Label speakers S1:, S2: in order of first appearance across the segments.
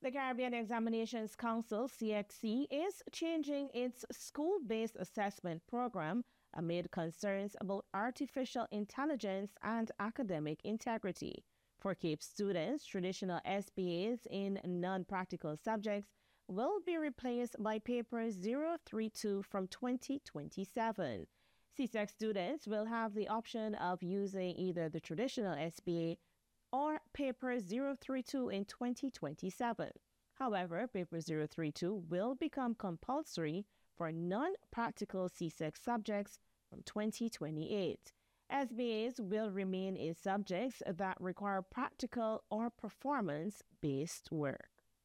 S1: The Caribbean Examinations Council, CXC, is changing its school-based assessment program amid concerns about artificial intelligence and academic integrity. For CAPE students, traditional SBAs in non-practical subjects will be replaced by paper 032 from 2027. CSEC students will have the option of using either the traditional SBA or paper 032 in 2027. However, paper 032 will become compulsory for non-practical CSEC subjects from 2028. SBAs will remain in subjects that require practical or performance-based work.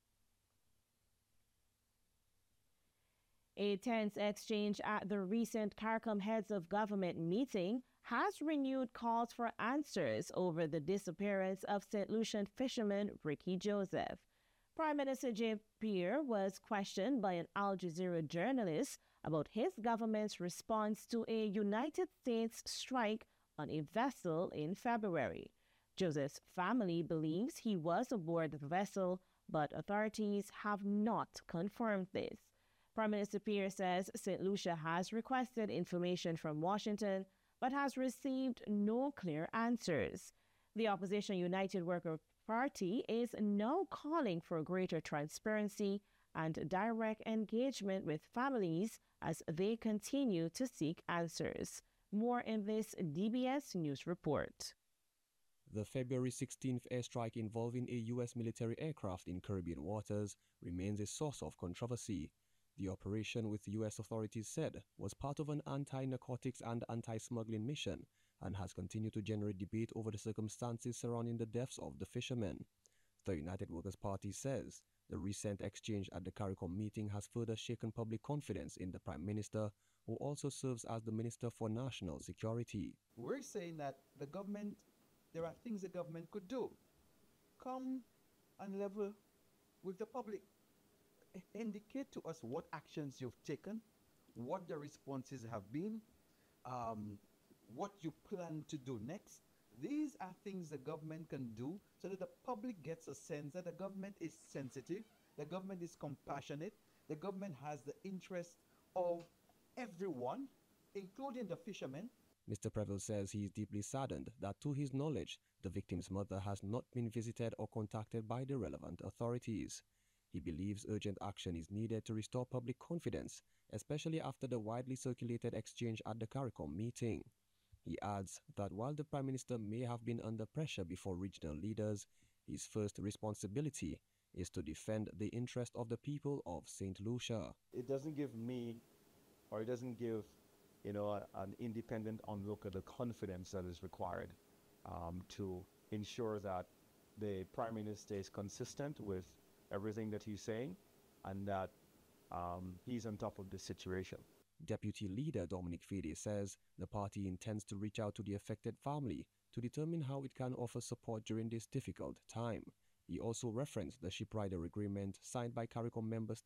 S1: A tense exchange at the recent CARICOM Heads of Government meeting has renewed calls for answers over the disappearance of St. Lucian fisherman Ricky Joseph. Prime Minister James Pierre was questioned by an Al Jazeera journalist about his government's response to a United States strike on a vessel in February. Joseph's family believes he was aboard the vessel, but authorities have not confirmed this. Prime Minister Pierre says St. Lucia has requested information from Washington, but has received no clear answers. The opposition United Worker Party is now calling for greater transparency and direct engagement with families as they continue to seek answers. More in this DBS News report.
S2: The February 16th airstrike involving a U.S. military aircraft in Caribbean waters remains a source of controversy. The operation, with U.S. authorities said, was part of an anti-narcotics and anti-smuggling mission and has continued to generate debate over the circumstances surrounding the deaths of the fishermen. The United Workers' Party says the recent exchange at the CARICOM meeting has further shaken public confidence in the Prime Minister, who also serves as the Minister for National Security.
S3: We're saying that the government, there are things the government could do. Come and level with the public. Indicate to us what actions you've taken, what the responses have been, what you plan to do next. These are things the government can do so that the public gets a sense that the government is sensitive, the government is compassionate, the government has the interest of everyone, including the fishermen.
S2: Mr. Preble says he is deeply saddened that, to his knowledge, the victim's mother has not been visited or contacted by the relevant authorities. He believes urgent action is needed to restore public confidence, especially after the widely circulated exchange at the CARICOM meeting. He adds that while the Prime Minister may have been under pressure before regional leaders, his first responsibility is to defend the interest of the people of St. Lucia.
S4: It doesn't give me, or it doesn't give, an independent onlooker the confidence that is required to ensure that the Prime Minister is consistent with everything that he's saying and that he's on top of the situation.
S2: Deputy Leader Dominic Fede says the party intends to reach out to the affected family to determine how it can offer support during this difficult time. He also referenced the Shiprider Agreement signed by CARICOM members